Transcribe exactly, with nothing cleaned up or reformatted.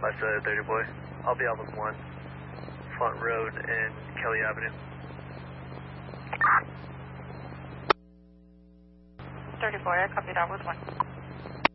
I said thirty boy. I'll be out with one. Front Road and Kelly Avenue. thirty boy, I copied out with one.